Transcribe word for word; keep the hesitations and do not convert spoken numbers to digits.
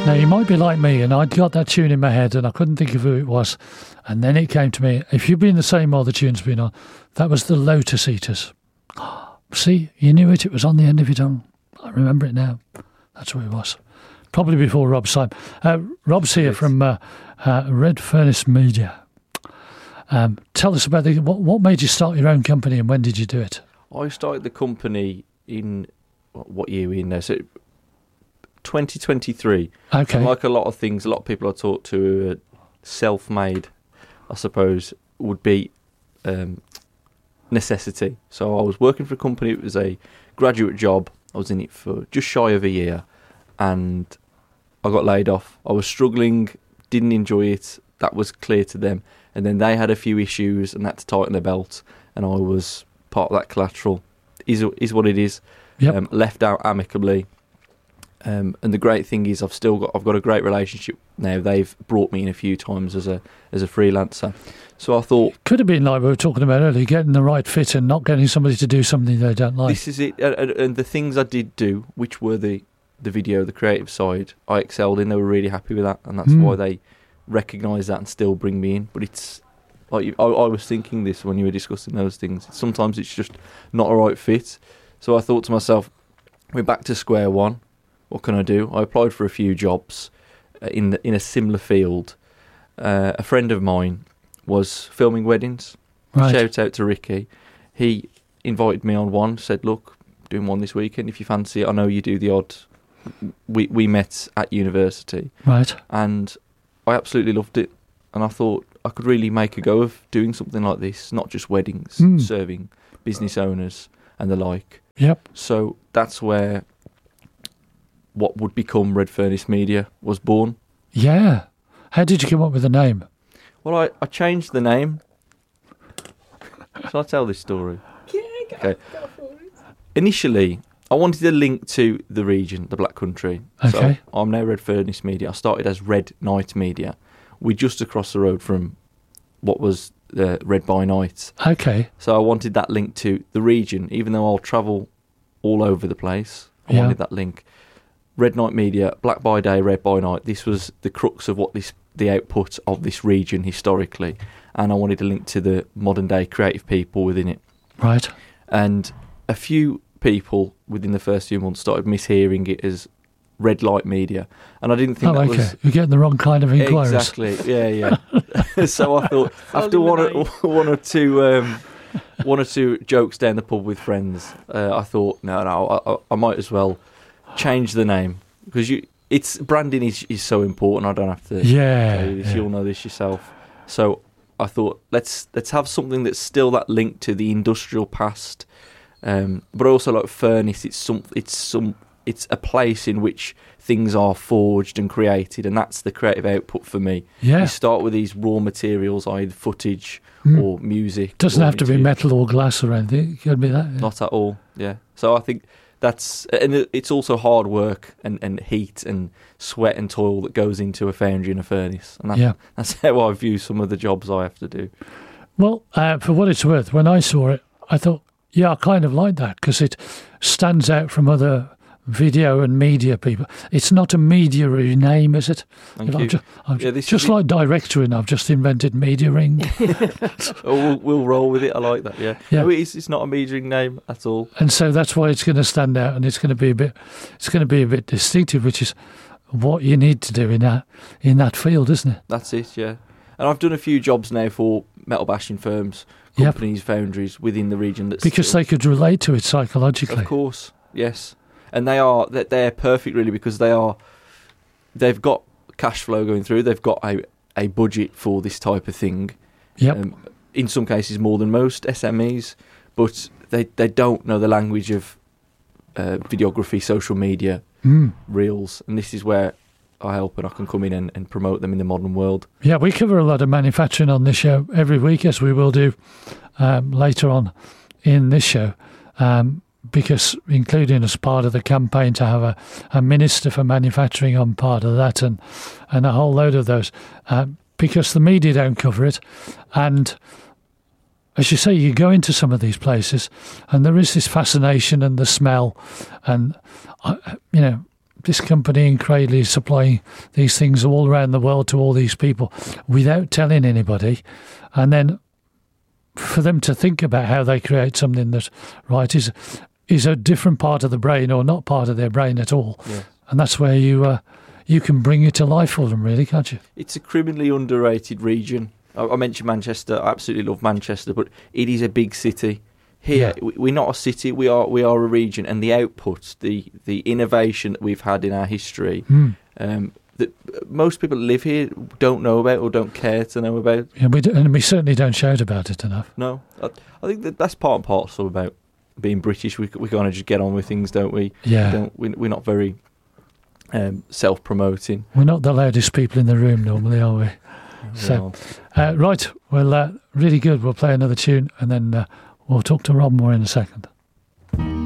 Now, you might be like me, and I'd got that tune in my head, and I couldn't think of who it was. And then it came to me, if you've been the same while the tune's been on, that was the Lotus Eaters. See, you knew it, it was on the end of your tongue. I remember it now. That's what it was. Probably before Rob's time. Uh, Rob's here yes. from uh, uh, Red Furnace Media. Um, tell us about the, what, what made you start your own company, and when did you do it? I started the company in, what year are we in now? So twenty twenty-three. Okay. And like a lot of things, a lot of people I talk to are self-made, I suppose, would be um, necessity. So I was working for a company. It was a graduate job. I was in it for just shy of a year, and I got laid off. I was struggling, didn't enjoy it. That was clear to them. And then they had a few issues and had to tighten their belt, and I was part of that collateral. Is is what it is. Yep. Um, left out amicably. Um, and the great thing is, I've still got I've got a great relationship now. They've brought me in a few times as a as a freelancer. So I thought, could have been like we were talking about earlier, getting the right fit and not getting somebody to do something they don't like. This is it. And, and the things I did do, which were the the video, the creative side, I excelled in. They were really happy with that, and that's mm. why they recognise that and still bring me in. But it's like I, I was thinking this when you were discussing those things. Sometimes it's just not a right fit. So I thought to myself, we're back to square one. What can I do? I applied for a few jobs uh, in the, in a similar field. Uh, a friend of mine was filming weddings. Right. Shout out to Ricky. He invited me on one, said, look, doing one this weekend if you fancy it. I know you do the odd. We, we met at university. Right. And I absolutely loved it. And I thought I could really make a go of doing something like this, not just weddings, mm. serving business owners and the like. Yep. So that's where what would become Red Furnace Media was born. Yeah. How did you come up with the name? Well, I, I changed the name. Shall I tell this story? Yeah, go, okay. go for it. Initially, I wanted a link to the region, the Black Country. Okay. So I'm now Red Furnace Media. I started as Red Night Media. We're just across the road from what was uh, Red by Night. Okay. So I wanted that link to the region, even though I'll travel all over the place. I yeah. wanted that link. Red Night Media, Black by Day, Red by Night. This was the crux of what this the output of this region historically, and I wanted to link to the modern day creative people within it. Right. And a few people within the first few months started mishearing it as Red Light Media, and I didn't think oh, that okay. was You're getting the wrong kind of inquiries. Exactly. Yeah, yeah. So I thought after one or, one or two. Um, one or two jokes down the pub with friends, uh, I thought, no, no, I, I might as well change the name, because you, it's branding is, is so important. I don't have to yeah, tell you this. Yeah. You'll know this yourself. So I thought let's let's have something that's still that link to the industrial past, um, but also like furnace. It's some it's some it's a place in which things are forged and created, and that's the creative output for me. Yeah. You start with these raw materials, either footage mm. or music. Doesn't have material. to be metal or glass or anything. It could be that. Yeah. Not at all. Yeah. So I think. That's and it's also hard work and, and heat and sweat and toil that goes into a foundry and a furnace, and that, yeah. that's how I view some of the jobs I have to do. Well, uh, for what it's worth, when I saw it, I thought, yeah, I kind of like that because it stands out from other video and media people. It's not a media name, is it? Thank I'm you. just, I'm yeah, just like directoring, I've just invented media ring. oh, we'll, we'll roll with it. I like that. Yeah, yeah. No, it's, it's not a media name at all. And so that's why it's going to stand out, and it's going to be a bit, it's going to be a bit distinctive, which is what you need to do in that in that field, isn't it? That's it. Yeah, and I've done a few jobs now for metal bashing firms, companies, yep. foundries within the region. That's because still, they could relate to it psychologically. Of course, yes. And they are they're perfect really because they are they've got cash flow going through. They've got a, a budget for this type of thing. Yep. Um, in some cases more than most S M Es, but they they don't know the language of uh, videography, social media, mm. reels, and this is where I help and I can come in and, and promote them in the modern world. Yeah, we cover a lot of manufacturing on this show every week, as we will do um, later on in this show. Um, because including as part of the campaign to have a, a minister for manufacturing on part of that and and a whole load of those, uh, because the media don't cover it. And as you say, you go into some of these places and there is this fascination and the smell and, uh, you know, this company in Cradley is supplying these things all around the world to all these people without telling anybody, and then for them to think about how they create something that, right, is is a different part of the brain or not part of their brain at all. Yeah. And that's where you uh, you can bring it to life for them, really, can't you? It's a criminally underrated region. I, I mentioned Manchester. I absolutely love Manchester, but it is a big city. Here, Yeah. we- we're not a city. We are we are a region, and the outputs, the the innovation that we've had in our history, Mm. um, that most people that live here don't know about or don't care to know about. Yeah, we do, and we certainly don't shout about it enough. No, I, I think that that's part and parcel about being British. We we kind of just get on with things, don't we? Yeah. Don't, we we're not very um, self-promoting. We're not the loudest people in the room normally, are we? So, uh, right, well, uh, really good. We'll play another tune and then uh, we'll talk to Rob more in a second.